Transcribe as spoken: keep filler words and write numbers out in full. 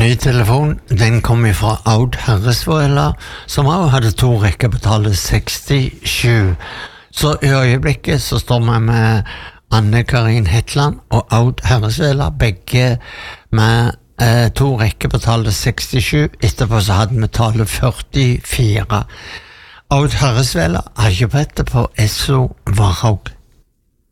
Ny telefon, den kom fra Aud Herresvøla, som også hadde to rekker betalt sekstisju. Så i øyeblikket så står vi med Anne-Karin Hetland og Aud Herresvøla, begge med eh, to rekker betalt sekstisju. Etterpå så hadde vi tallet førtifire. Aud Herresvøla har kjøpt på Esso Varhaug.